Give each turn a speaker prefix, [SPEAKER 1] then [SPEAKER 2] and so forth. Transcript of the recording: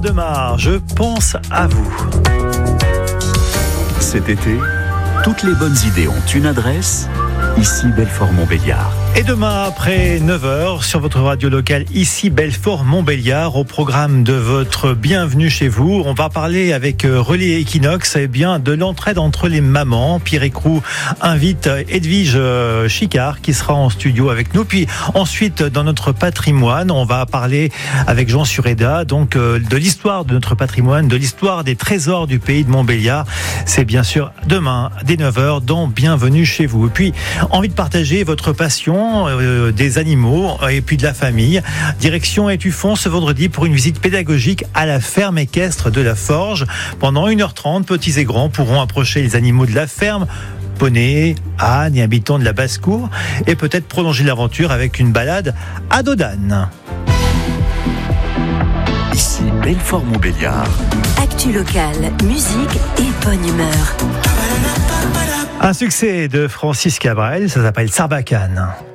[SPEAKER 1] Mar, je pense à vous.
[SPEAKER 2] Cet été, toutes les bonnes idées ont une adresse, ici Belfort-Montbéliard.
[SPEAKER 1] Et demain, après 9h, sur votre radio locale, ici Belfort-Montbéliard, au programme de votre Bienvenue chez vous, on va parler avec Relais Equinox de l'entraide entre les mamans. Pierre Écrou invite Edwige Chicard qui sera en studio avec nous. Puis ensuite, dans notre patrimoine, on va parler avec Jean Sureda, donc de l'histoire de notre patrimoine, de l'histoire des trésors du pays de Montbéliard. C'est bien sûr demain, dès 9h, dans Bienvenue chez vous. Et puis, envie de partager votre passion des animaux et puis de la famille. Direction Étueffont ce vendredi pour une visite pédagogique à la ferme équestre de la Forge. Pendant 1h30, petits et grands pourront approcher les animaux de la ferme, poneys, ânes et habitants de la basse-cour, et peut-être prolonger l'aventure avec une balade à dos d'âne.
[SPEAKER 2] Ici Belfort-Montbéliard.
[SPEAKER 3] Actu locale, musique et bonne humeur.
[SPEAKER 1] Un succès de Francis Cabrel, ça s'appelle Sarbacane.